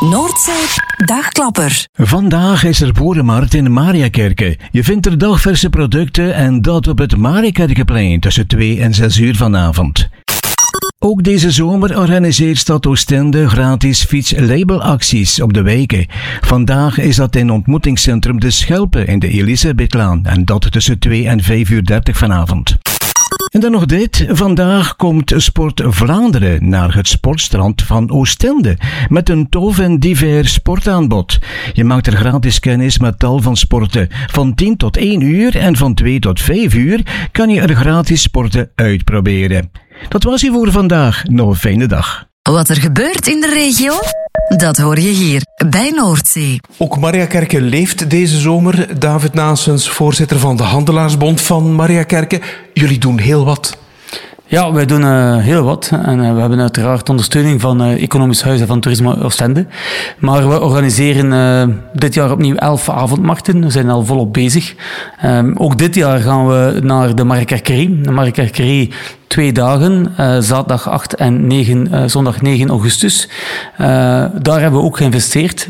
Noordzee Dagklapper. Vandaag is er boerenmarkt in Mariakerke. Je vindt er dagverse producten en dat op het Mariakerkeplein tussen 2 en 6 uur vanavond. Ook deze zomer organiseert Stad Oostende gratis fietslabelacties op de weken. Vandaag is dat in ontmoetingscentrum De Schelpen in de Elisabethlaan en dat tussen 2 en 5:30 vanavond. En dan nog dit. Vandaag komt Sport Vlaanderen naar het sportstrand van Oostende met een tof en divers sportaanbod. Je maakt er gratis kennis met tal van sporten. Van 10 tot 1 uur en van 2 tot 5 uur kan je er gratis sporten uitproberen. Dat was ie voor vandaag. Nog een fijne dag. Wat er gebeurt in de regio, dat hoor je hier bij Noordzee. Ook Mariakerke leeft deze zomer. David Naessens, voorzitter van de Handelaarsbond van Mariakerke. Jullie doen heel wat. Ja, wij doen heel wat. En we hebben uiteraard ondersteuning van Economisch Huis en van Toerisme Oostende. Maar we organiseren dit jaar opnieuw 11 avondmarkten. We zijn al volop bezig. Ook dit jaar gaan we naar de Mariakerkerie. De Mariakerkerie 2 dagen, zaterdag 8 en 9, zondag 9 augustus. Daar hebben we ook geïnvesteerd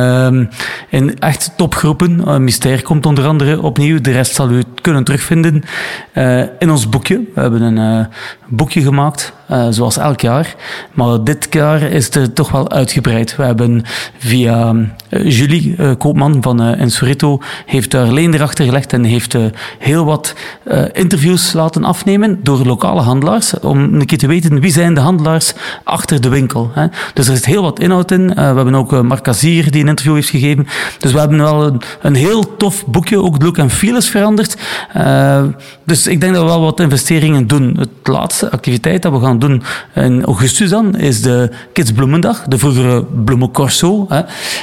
in echt topgroepen. Myster komt onder andere opnieuw. De rest zal u kunnen terugvinden in ons boekje. We hebben een boekje gemaakt, zoals elk jaar. Maar dit jaar is het toch wel uitgebreid. We hebben via Julie Koopman van Insurito heeft daar leender achter gelegd en heeft heel wat interviews laten afnemen door lokale handelaars, om een keer te weten wie zijn de handelaars achter de winkel. Hè. Dus er zit heel wat inhoud in. We hebben ook Marc Kazier die een interview heeft gegeven. Dus we hebben wel een heel tof boekje, ook de look en feel is veranderd. Dus ik denk dat we wel wat investeringen doen. Het laatste activiteit dat we gaan doen in augustus dan, is de Kids Bloemendag, de vroegere Bloemencorso. Hè.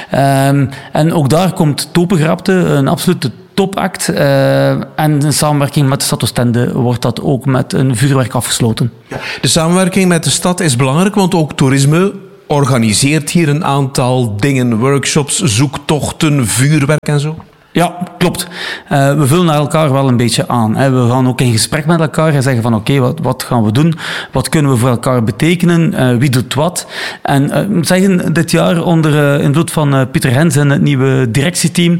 En ook daar komt Topengrapte, een absolute topact. En in samenwerking met de Stad Oostende wordt dat ook met een vuurwerk afgesloten. De samenwerking met de stad is belangrijk, want ook toerisme organiseert hier een aantal dingen, workshops, zoektochten, vuurwerk en zo. Ja, klopt. We vullen elkaar wel een beetje aan. We gaan ook in gesprek met elkaar en zeggen van oké, wat gaan we doen? Wat kunnen we voor elkaar betekenen? Wie doet wat? En ik moet zeggen, dit jaar onder invloed van Pieter Hens en het nieuwe directieteam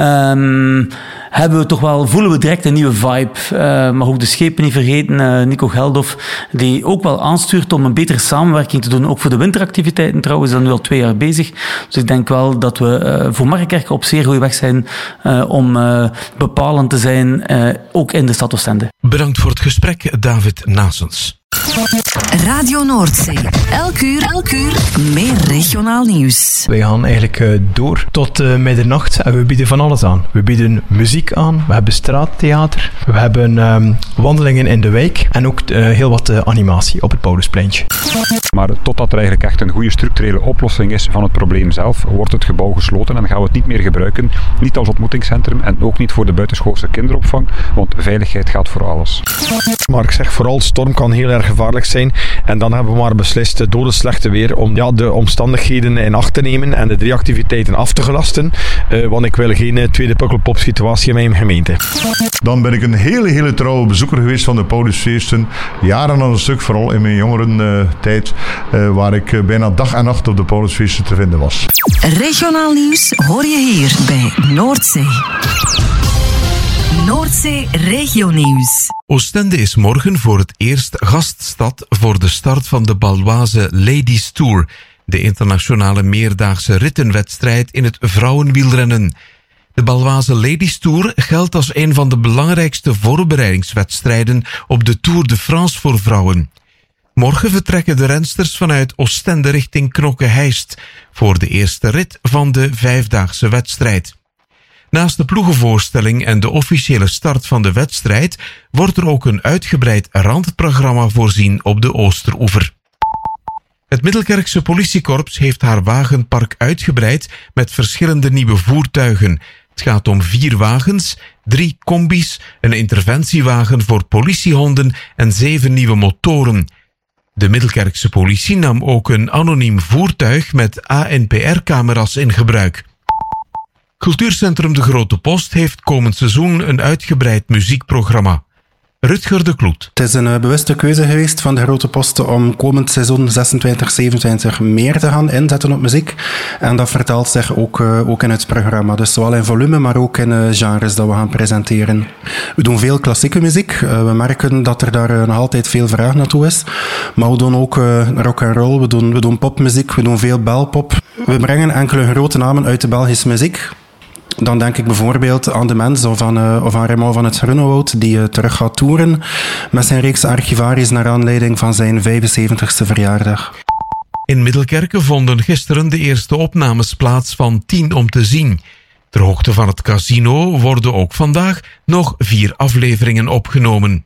voelen we direct een nieuwe vibe. Mag ook de schepen niet vergeten, Nico Geldof, die ook wel aanstuurt om een betere samenwerking te doen. Ook voor de winteractiviteiten trouwens, dat is nu al 2 jaar bezig. Dus ik denk wel dat we voor Mariakerke op zeer goede weg zijn om bepalend te zijn, ook in de Stad Oostende. Bedankt voor het gesprek, David Naessens. Radio Noordzee. Elk uur meer regionaal nieuws. Wij gaan eigenlijk door tot middernacht en we bieden van alles aan. We bieden muziek aan, we hebben straattheater, we hebben wandelingen in de wijk en ook heel wat animatie op het Pauluspleintje. Maar totdat er eigenlijk echt een goede structurele oplossing is van het probleem zelf, wordt het gebouw gesloten en dan gaan we het niet meer gebruiken. Niet als ontmoetingscentrum en ook niet voor de buitenschoolse kinderopvang, want veiligheid gaat voor alles. Maar ik zeg vooral, storm kan heel erg gevaarlijk zijn. En dan hebben we maar beslist door het slechte weer om de omstandigheden in acht te nemen en de 3 activiteiten af te gelasten. Want ik wil geen tweede pukkelpop situatie in mijn gemeente. Dan ben ik een hele trouwe bezoeker geweest van de Paulusfeesten. Jaren aan een stuk, vooral in mijn jongeren tijd, waar ik bijna dag en nacht op de Paulusfeesten te vinden was. Regionaal nieuws hoor je hier bij Noordzee. Noordzee Regionieuws. Oostende is morgen voor het eerst gaststad voor de start van de Baloise Ladies Tour, de internationale meerdaagse rittenwedstrijd in het vrouwenwielrennen. De Baloise Ladies Tour geldt als een van de belangrijkste voorbereidingswedstrijden op de Tour de France voor vrouwen. Morgen vertrekken de rensters vanuit Oostende richting Knokke-Heist voor de eerste rit van de 5-daagse wedstrijd. Naast de ploegenvoorstelling en de officiële start van de wedstrijd wordt er ook een uitgebreid randprogramma voorzien op de Oosteroever. Het Middelkerkse politiekorps heeft haar wagenpark uitgebreid met verschillende nieuwe voertuigen. Het gaat om 4 wagens, 3 combis, een interventiewagen voor politiehonden en 7 nieuwe motoren. De Middelkerkse politie nam ook een anoniem voertuig met ANPR-camera's in gebruik. Cultuurcentrum De Grote Post heeft komend seizoen een uitgebreid muziekprogramma. Rutger de Kloet. Het is een bewuste keuze geweest van de grote posten om komend seizoen 26-27 meer te gaan inzetten op muziek. En dat vertaalt zich ook in het programma. Dus zowel in volume, maar ook in genres dat we gaan presenteren. We doen veel klassieke muziek. We merken dat er daar nog altijd veel vraag naartoe is. Maar we doen ook rock and roll, we doen popmuziek, we doen veel belpop. We brengen enkele grote namen uit de Belgische muziek. Dan denk ik bijvoorbeeld aan De Mens of aan Raymond van het Groenewoud, die terug gaat toeren met zijn reeks Archivaris naar aanleiding van zijn 75ste verjaardag. In Middelkerke vonden gisteren de eerste opnames plaats van 10 om te zien. Ter hoogte van het casino worden ook vandaag nog 4 afleveringen opgenomen.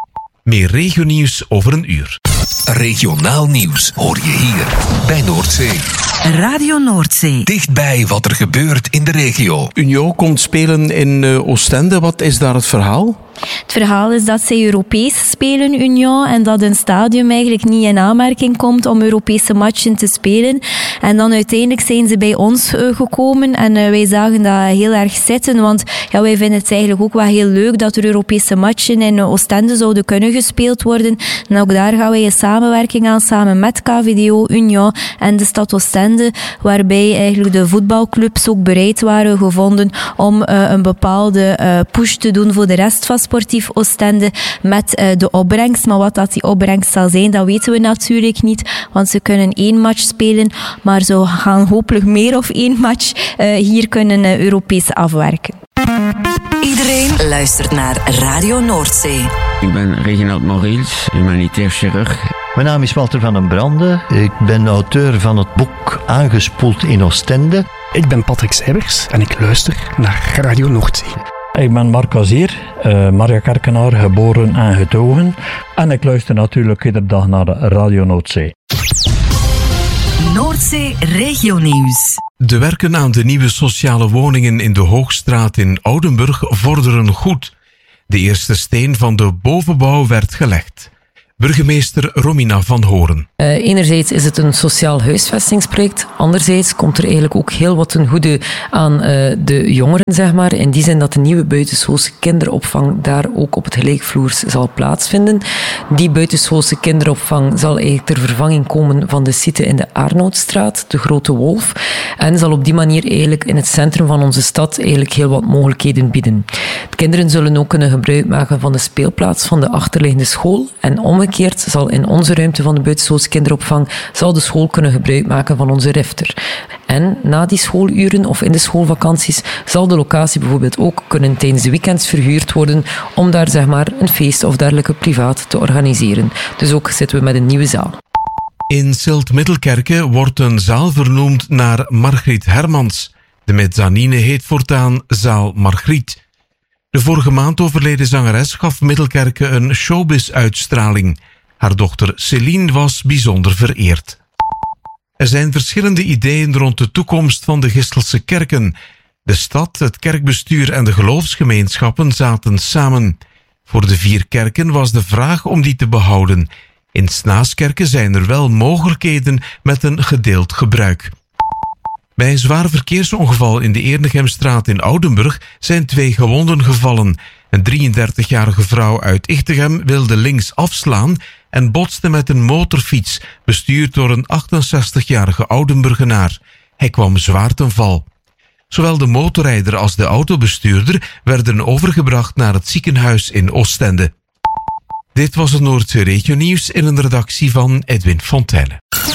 Meer regionieuws over een uur. Regionaal nieuws hoor je hier bij Noordzee. Radio Noordzee. Dichtbij wat er gebeurt in de regio. Union komt spelen in Oostende. Wat is daar het verhaal? Het verhaal is dat zij Europees spelen, Union, en dat een stadium eigenlijk niet in aanmerking komt om Europese matchen te spelen. En dan uiteindelijk zijn ze bij ons gekomen en wij zagen dat heel erg zitten, want ja, wij vinden het eigenlijk ook wel heel leuk dat er Europese matchen in Oostende zouden kunnen gespeeld worden. En ook daar gaan wij een samenwerking aan samen met KVDO, Union en de stad Oostende, waarbij eigenlijk de voetbalclubs ook bereid waren gevonden om een bepaalde push te doen voor de rest van Sportief Oostende met de opbrengst. Maar wat dat die opbrengst zal zijn, dat weten we natuurlijk niet, want ze kunnen 1 match spelen, maar ze gaan hopelijk meer of 1 match hier kunnen Europees afwerken. Iedereen luistert naar Radio Noordzee. Ik ben Reginald Mauriels, humanitair chirurg. Mijn naam is Walter van den Brande. Ik ben auteur van het boek Aangespoeld in Oostende. Ik ben Patrick Seibers en ik luister naar Radio Noordzee. Ik ben Marc Azier, Maria Kerkenaar, geboren en getogen. En ik luister natuurlijk iedere dag naar de Radio Noordzee. Noordzee regionieuws. De werken aan de nieuwe sociale woningen in de Hoogstraat in Oudenburg vorderen goed. De eerste steen van de bovenbouw werd gelegd. Burgemeester Romina van Horen. Enerzijds is het een sociaal huisvestingsproject. Anderzijds komt er eigenlijk ook heel wat ten goede aan de jongeren, zeg maar. In die zin dat de nieuwe buitenschoolse kinderopvang daar ook op het gelijkvloers zal plaatsvinden. Die buitenschoolse kinderopvang zal eigenlijk ter vervanging komen van de site in de Arnoudstraat, de Grote Wolf. En zal op die manier eigenlijk in het centrum van onze stad eigenlijk heel wat mogelijkheden bieden. De kinderen zullen ook kunnen gebruik maken van de speelplaats van de achterliggende school. En omgekeerd zal in onze ruimte van de buitenschoolse kinderopvang zal de school kunnen gebruik maken van onze rifter. En na die schooluren of in de schoolvakanties zal de locatie bijvoorbeeld ook kunnen tijdens de weekends verhuurd worden om daar zeg maar een feest of dergelijke privaat te organiseren. Dus ook zitten we met een nieuwe zaal. In Silt-Middelkerke wordt een zaal vernoemd naar Margriet Hermans. De mezzanine heet voortaan Zaal Margriet. De vorige maand overleden zangeres gaf Middelkerke een showbiz-uitstraling. Haar dochter Céline was bijzonder vereerd. Er zijn verschillende ideeën rond de toekomst van de Gistelse kerken. De stad, het kerkbestuur en de geloofsgemeenschappen zaten samen. Voor de 4 kerken was de vraag om die te behouden. In Snaaskerke zijn er wel mogelijkheden met een gedeeld gebruik. Bij een zwaar verkeersongeval in de Eernegemstraat in Oudenburg zijn 2 gewonden gevallen. Een 33-jarige vrouw uit Ichtegem wilde links afslaan en botste met een motorfiets, bestuurd door een 68-jarige Oudenburgenaar. Hij kwam zwaar ten val. Zowel de motorrijder als de autobestuurder werden overgebracht naar het ziekenhuis in Oostende. Dit was het Noordzee regionieuws in een redactie van Edwin Fontelle.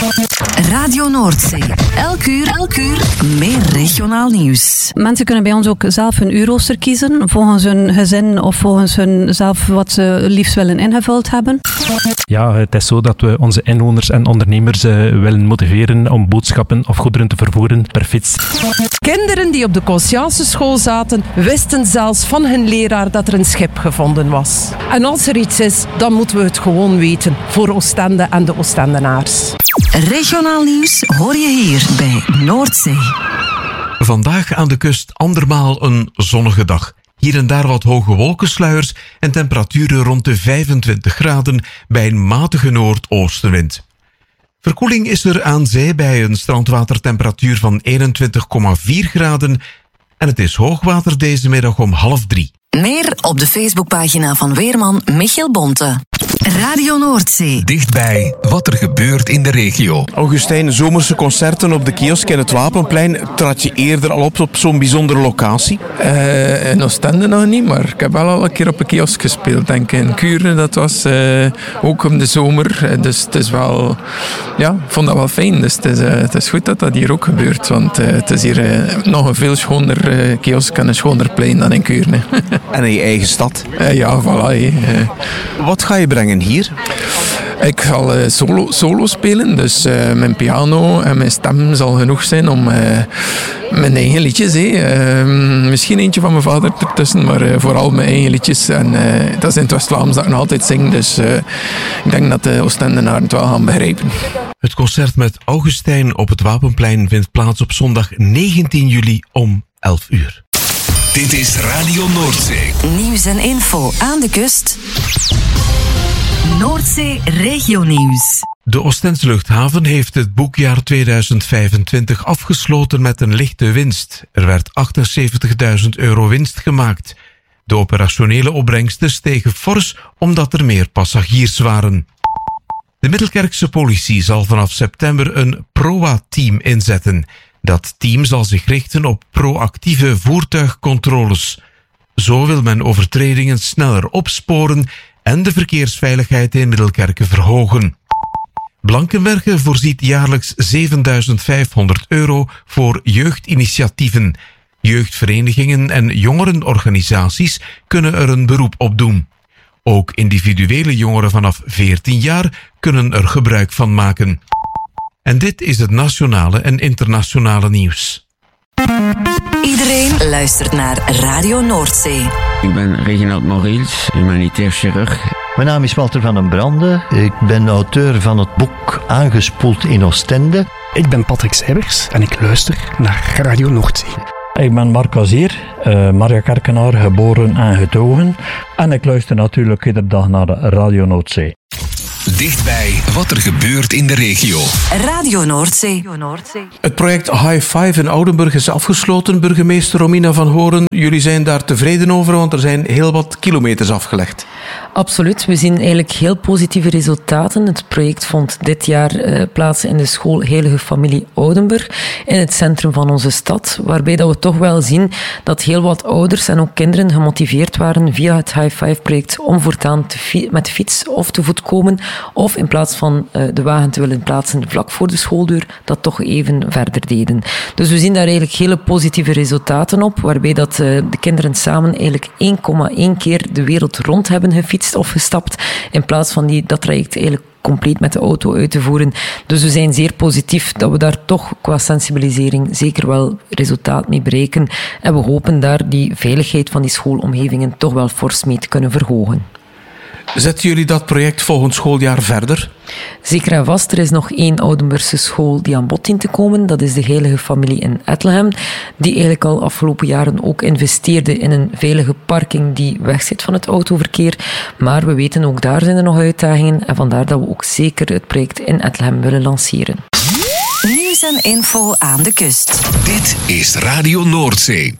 Radio Noordzee. Elk uur meer regionaal nieuws. Mensen kunnen bij ons ook zelf hun uurrooster kiezen, volgens hun gezin of volgens hun zelf wat ze liefst willen ingevuld hebben. Ja, het is zo dat we onze inwoners en ondernemers willen motiveren om boodschappen of goederen te vervoeren per fiets. Kinderen die op de Conscience-school zaten, wisten zelfs van hun leraar dat er een schip gevonden was. En als er iets is, dan moeten we het gewoon weten voor Oostende en de Oostendenaars. Regionaal nieuws hoor je hier bij Noordzee. Vandaag aan de kust andermaal een zonnige dag. Hier en daar wat hoge wolkensluiers en temperaturen rond de 25 graden bij een matige noordoostenwind. Verkoeling is er aan zee bij een strandwatertemperatuur van 21,4 graden en het is hoogwater deze middag om 2:30. Meer op de Facebookpagina van weerman Michiel Bonte. Radio Noordzee. Dichtbij wat er gebeurt in de regio. Augustijn, zomerse concerten op de kiosk in het Wapenplein. Trad je eerder al op zo'n bijzondere locatie? In Oostende nog niet, maar ik heb wel al een keer op een kiosk gespeeld. Denk ik in Kuurne, dat was ook om de zomer. Dus het is wel... Ja, ik vond dat wel fijn. Dus het is goed dat dat hier ook gebeurt. Want het is hier nog een veel schoner kiosk en een schoner plein dan in Kuurne. En in je eigen stad? Ja, voilà. Wat ga je brengen hier? Ik zal solo spelen, dus mijn piano en mijn stem zal genoeg zijn om mijn eigen liedjes. Misschien eentje van mijn vader ertussen, maar vooral mijn eigen liedjes. En dat is in het West-Vlaams dat ik nog altijd zing, dus ik denk dat de Oostendenaren het wel gaan begrijpen. Het concert met Augustijn op het Wapenplein vindt plaats op zondag 19 juli om 11 uur. Dit is Radio Noordzee. Nieuws en info aan de kust. Noordzee Regionieuws. De Oostense luchthaven heeft het boekjaar 2025 afgesloten met een lichte winst. Er werd €78.000 winst gemaakt. De operationele opbrengsten stegen fors omdat er meer passagiers waren. De Middelkerkse politie zal vanaf september een PROA-team inzetten. Dat team zal zich richten op proactieve voertuigcontroles. Zo wil men overtredingen sneller opsporen en de verkeersveiligheid in Middelkerke verhogen. Blankenberge voorziet jaarlijks €7.500 voor jeugdinitiatieven. Jeugdverenigingen en jongerenorganisaties kunnen er een beroep op doen. Ook individuele jongeren vanaf 14 jaar kunnen er gebruik van maken. En dit is het nationale en internationale nieuws. Iedereen luistert naar Radio Noordzee. Ik ben Reginald Moriels, humanitair chirurg. Mijn naam is Walter van den Brande. Ik ben auteur van het boek Aangespoeld in Oostende. Ik ben Patrick Seibers en ik luister naar Radio Noordzee. Ik ben Marc Azier, Maria Kerkenaar, geboren en getogen. En ik luister natuurlijk iedere dag naar Radio Noordzee. Dichtbij wat er gebeurt in de regio. Radio Noordzee. Het project High Five in Oudenburg is afgesloten, burgemeester Romina van Horen. Jullie zijn daar tevreden over, want er zijn heel wat kilometers afgelegd. Absoluut. We zien eigenlijk heel positieve resultaten. Het project vond dit jaar plaats in de school Heilige Familie Oudenburg, in het centrum van onze stad, waarbij dat we toch wel zien dat heel wat ouders en ook kinderen gemotiveerd waren via het High Five project om voortaan met de fiets of te voet komen, of in plaats van de wagen te willen plaatsen vlak voor de schooldeur, dat toch even verder deden. Dus we zien daar eigenlijk hele positieve resultaten op, waarbij dat de kinderen samen eigenlijk 1,1 keer de wereld rond hebben gefietst of gestapt, in plaats van dat traject eigenlijk compleet met de auto uit te voeren. Dus we zijn zeer positief dat we daar toch qua sensibilisering zeker wel resultaat mee bereiken. En we hopen daar die veiligheid van die schoolomgevingen toch wel fors mee te kunnen verhogen. Zetten jullie dat project volgend schooljaar verder? Zeker en vast. Er is nog 1 Oudenburgse school die aan bod dient te komen. Dat is de Heilige Familie in Ettelhem, die eigenlijk al afgelopen jaren ook investeerde in een veilige parking die wegzit van het autoverkeer. Maar we weten ook daar zijn er nog uitdagingen en vandaar dat we ook zeker het project in Ettelhem willen lanceren. Nieuws en info aan de kust. Dit is Radio Noordzee.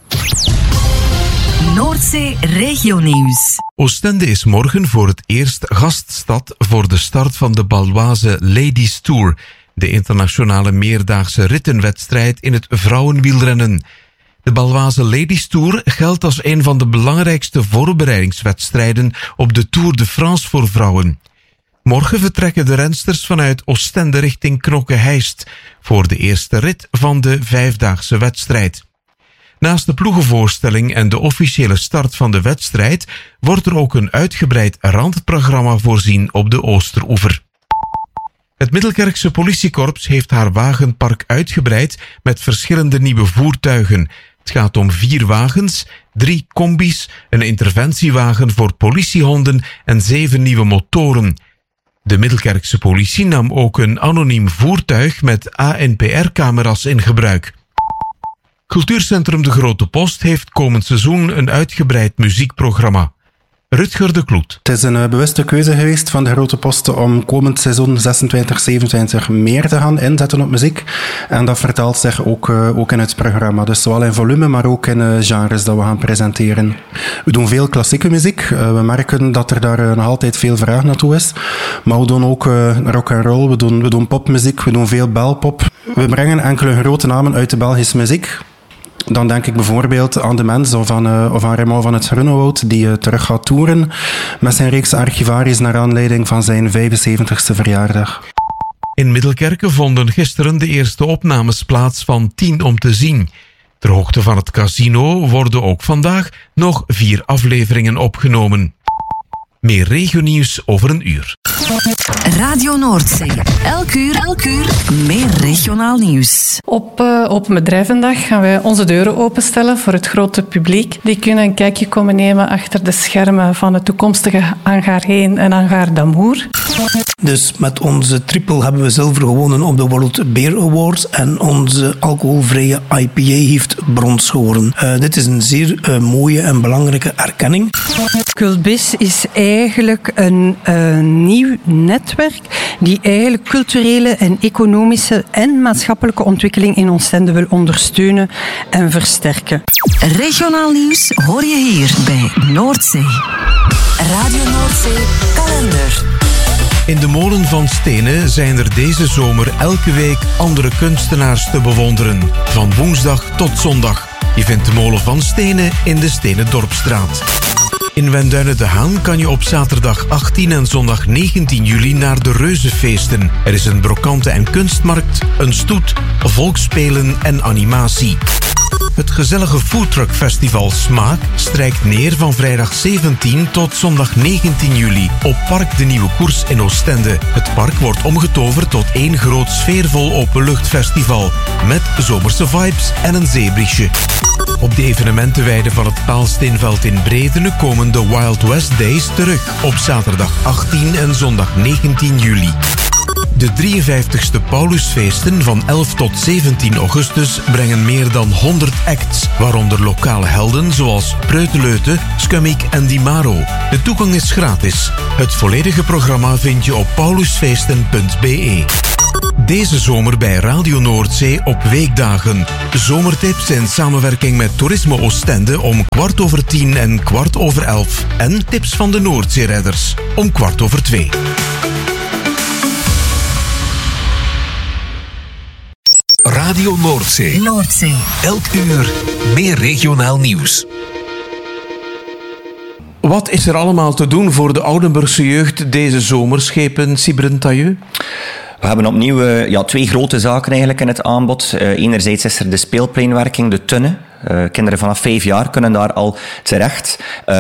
Noordzee Regionieuws. Oostende is morgen voor het eerst gaststad voor de start van de Baloise Ladies Tour, de internationale meerdaagse rittenwedstrijd in het vrouwenwielrennen. De Baloise Ladies Tour geldt als een van de belangrijkste voorbereidingswedstrijden op de Tour de France voor vrouwen. Morgen vertrekken de rensters vanuit Oostende richting Knokke-Heist voor de eerste rit van de 5-daagse wedstrijd. Naast de ploegenvoorstelling en de officiële start van de wedstrijd wordt er ook een uitgebreid randprogramma voorzien op de Oosteroever. Het Middelkerkse politiekorps heeft haar wagenpark uitgebreid met verschillende nieuwe voertuigen. Het gaat om 4 wagens, 3 combi's, een interventiewagen voor politiehonden en 7 nieuwe motoren. De Middelkerkse politie nam ook een anoniem voertuig met ANPR-camera's in gebruik. Cultuurcentrum De Grote Post heeft komend seizoen een uitgebreid muziekprogramma. Rutger de Kloet. Het is een bewuste keuze geweest van de Grote Posten om komend seizoen 26-27 meer te gaan inzetten op muziek. En dat vertaalt zich ook in het programma. Dus zowel in volume, maar ook in genres dat we gaan presenteren. We doen veel klassieke muziek. We merken dat er daar nog altijd veel vraag naartoe is. Maar we doen ook rock and roll, we doen popmuziek, we doen veel belpop. We brengen enkele grote namen uit de Belgische muziek. Dan denk ik bijvoorbeeld aan De Mens of aan Raymond van het Groenewoud, die terug gaat toeren met zijn reeks Archivaries naar aanleiding van zijn 75ste verjaardag. In Middelkerke vonden gisteren de eerste opnames plaats van 10 om te zien. Ter hoogte van het casino worden ook vandaag nog 4 afleveringen opgenomen. Meer regionieuws over een uur. Radio Noordzee. Elk uur meer regionaal nieuws. Op Open Bedrijvendag gaan wij onze deuren openstellen voor het grote publiek. Die kunnen een kijkje komen nemen achter de schermen van het toekomstige Hangar 1 en Hangar Damour. Dus met onze triple hebben we zilver gewonnen op de World Beer Awards en onze alcoholvrije IPA heeft brons gewonnen. Dit is een zeer mooie en belangrijke erkenning. Culbis is eigenlijk een nieuw netwerk die eigenlijk culturele en economische en maatschappelijke ontwikkeling in Oostende wil ondersteunen en versterken. Regionaal nieuws hoor je hier bij Noordzee. Radio Noordzee kalender. In de molen van Stenen zijn er deze zomer elke week andere kunstenaars te bewonderen. Van woensdag tot zondag. Je vindt de molen van Stenen in de Stenen Dorpstraat. In Wenduinen de Haan kan je op zaterdag 18 en zondag 19 juli naar de Reuzenfeesten. Er is een brokante- en kunstmarkt, een stoet, volksspelen en animatie. Het gezellige foodtruckfestival Smaak strijkt neer van vrijdag 17 tot zondag 19 juli op Park de Nieuwe Koers in Oostende. Het park wordt omgetoverd tot één groot sfeervol openluchtfestival met zomerse vibes en een zeebriesje. Op de evenementenweide van het Paalsteenveld in Bredene komen de Wild West Days terug op zaterdag 18 en zondag 19 juli. De 53ste Paulusfeesten van 11 tot 17 augustus brengen meer dan 100 acts, waaronder lokale helden zoals Preuteleute, Skumik en Di Maro. De toegang is gratis. Het volledige programma vind je op paulusfeesten.be. Deze zomer bij Radio Noordzee op weekdagen. Zomertips in samenwerking met Toerisme Oostende om 10:15 en 11:15. En tips van de Noordzeeredders om 2:15. Radio Noordzee. Noordzee. Elk uur meer regionaal nieuws. Wat is er allemaal te doen voor de Oudenburgse jeugd deze zomer, schepen Sybren Tailleux? We hebben opnieuw 2 grote zaken eigenlijk in het aanbod. Enerzijds is er de speelpleinwerking, de Tunne. Kinderen vanaf 5 jaar kunnen daar al terecht.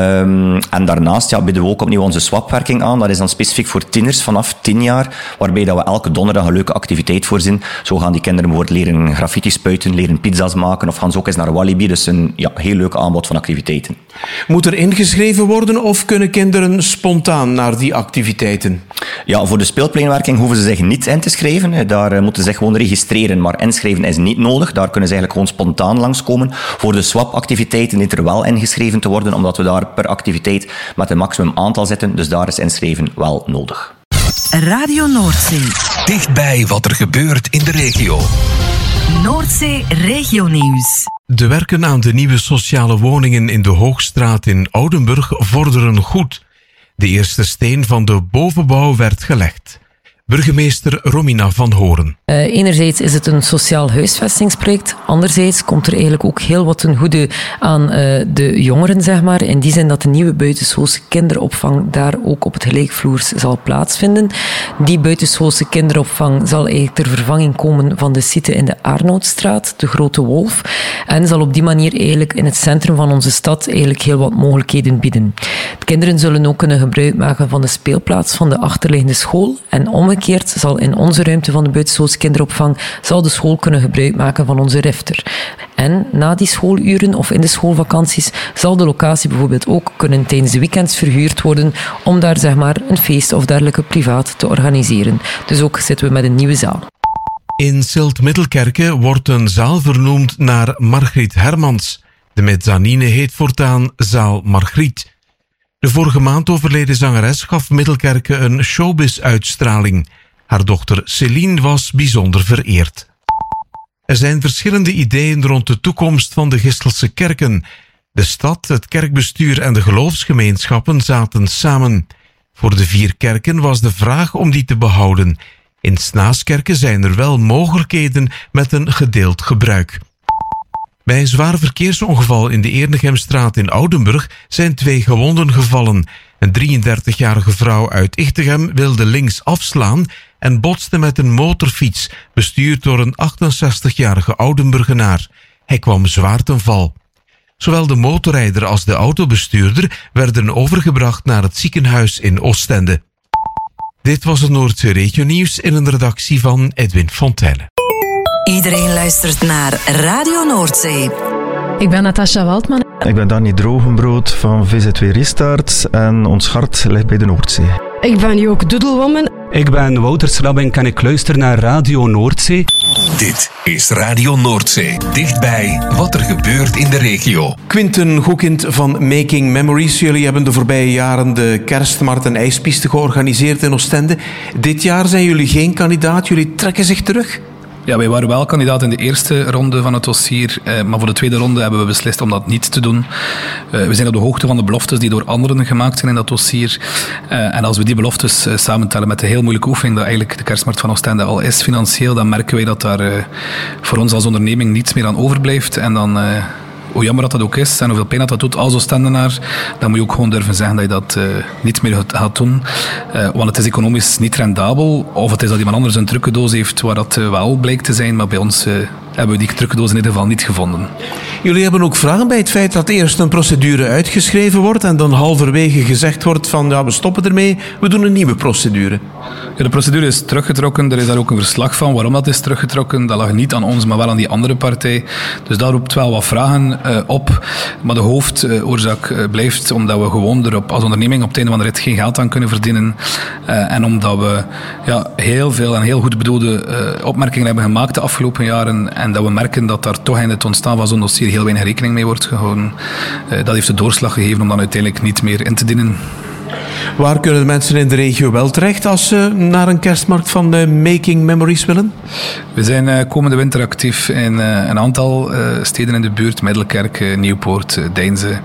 En daarnaast bieden we ook opnieuw onze swapwerking aan. Dat is dan specifiek voor tieners vanaf 10 jaar, waarbij dat we elke donderdag een leuke activiteit voorzien. Zo gaan die kinderen bijvoorbeeld leren graffiti spuiten, leren pizza's maken of gaan ze ook eens naar Walibi. Dus een heel leuk aanbod van activiteiten. Moet er ingeschreven worden of kunnen kinderen spontaan naar die activiteiten? Ja, voor de speelpleinwerking hoeven ze zich niet in te schrijven. Daar moeten ze zich gewoon registreren, maar inschrijven is niet nodig. Daar kunnen ze eigenlijk gewoon spontaan langskomen. Voor de swap-activiteiten dient er wel ingeschreven te worden, omdat we daar per activiteit met een maximum aantal zitten. Dus daar is inschrijven wel nodig. Radio Noordzee. Dichtbij wat er gebeurt in de regio. Noordzee regionieuws. De werken aan de nieuwe sociale woningen in de Hoogstraat in Oudenburg vorderen goed. De eerste steen van de bovenbouw werd gelegd. Burgemeester Romina van Horen. Enerzijds is het een sociaal huisvestingsproject. Anderzijds komt er eigenlijk ook heel wat ten goede aan de jongeren, zeg maar. In die zin dat de nieuwe buitenschoolse kinderopvang daar ook op het gelijkvloers zal plaatsvinden. Die buitenschoolse kinderopvang zal eigenlijk ter vervanging komen van de site in de Arnoudstraat, de Grote Wolf. En zal op die manier eigenlijk in het centrum van onze stad eigenlijk heel wat mogelijkheden bieden. De kinderen zullen ook kunnen gebruik maken van de speelplaats van de achterliggende school. En omgekeerd zal in onze ruimte van de buitenschoolse kinderopvang zal de school kunnen gebruik maken van onze rifter. En na die schooluren of in de schoolvakanties zal de locatie bijvoorbeeld ook kunnen tijdens de weekends verhuurd worden om daar zeg maar een feest of dergelijke privaat te organiseren. Dus ook zitten we met een nieuwe zaal. In Silt-Middelkerke wordt een zaal vernoemd naar Margriet Hermans. De mezzanine heet voortaan Zaal Margriet. De vorige maand overleden zangeres gaf Middelkerke een showbiz-uitstraling. Haar dochter Céline was bijzonder vereerd. Er zijn verschillende ideeën rond de toekomst van de Gistelse kerken. De stad, het kerkbestuur en de geloofsgemeenschappen zaten samen. Voor de 4 kerken was de vraag om die te behouden. In Snaaskerke zijn er wel mogelijkheden met een gedeeld gebruik. Bij een zwaar verkeersongeval in de Ernegemstraat in Oudenburg zijn 2 gewonden gevallen. Een 33-jarige vrouw uit Ichtegem wilde links afslaan en botste met een motorfiets, bestuurd door een 68-jarige Oudenburgenaar. Hij kwam zwaar ten val. Zowel de motorrijder als de autobestuurder werden overgebracht naar het ziekenhuis in Oostende. Dit was het Noordzee Regio Nieuws in een redactie van Edwin Fontijne. Iedereen luistert naar Radio Noordzee. Ik ben Natasja Waldman. Ik ben Danny Drogenbrood van VZW Restarts en ons hart ligt bij de Noordzee. Ik ben Joke Doedelwoman. Ik ben Wouter Slabbink en ik luister naar Radio Noordzee. Dit is Radio Noordzee. Dichtbij wat er gebeurt in de regio. Quinten Goekind van Making Memories. Jullie hebben de voorbije jaren de kerstmarkt en ijspiste georganiseerd in Oostende. Dit jaar zijn jullie geen kandidaat. Jullie trekken zich terug. Ja, wij waren wel kandidaat in de eerste ronde van het dossier, maar voor de tweede ronde hebben we beslist om dat niet te doen. We zijn op de hoogte van de beloftes die door anderen gemaakt zijn in dat dossier. En als we die beloftes samentellen met de heel moeilijke oefening dat eigenlijk de kerstmarkt van Oostende al is financieel, dan merken wij dat daar voor ons als onderneming niets meer aan overblijft. En dan... hoe jammer dat dat ook is en hoeveel pijn dat doet als Oostendenaar, dan moet je ook gewoon durven zeggen dat je dat niet meer gaat doen. Want het is economisch niet rendabel. Of het is dat iemand anders een trucendoos heeft waar dat wel blijkt te zijn. Maar bij ons hebben we die trucendoos in ieder geval niet gevonden. Jullie hebben ook vragen bij het feit dat eerst een procedure uitgeschreven wordt en dan halverwege gezegd wordt van ja, we stoppen ermee, we doen een nieuwe procedure. Ja, de procedure is teruggetrokken. Er is daar ook een verslag van waarom dat is teruggetrokken. Dat lag niet aan ons, maar wel aan die andere partij. Dus dat roept wel wat vragen op. Maar de hoofdoorzaak blijft omdat we gewoon erop als onderneming op het einde van de rit geen geld aan kunnen verdienen. En omdat we heel veel en heel goed bedoelde opmerkingen hebben gemaakt de afgelopen jaren. En dat we merken dat daar toch in het ontstaan van zo'n dossier heel weinig rekening mee wordt gehouden. Dat heeft de doorslag gegeven om dan uiteindelijk niet meer in te dienen. Waar kunnen mensen in de regio wel terecht als ze naar een kerstmarkt van Making Memories willen? We zijn komende winter actief in een aantal steden in de buurt. Middelkerk, Nieuwpoort, Deinze.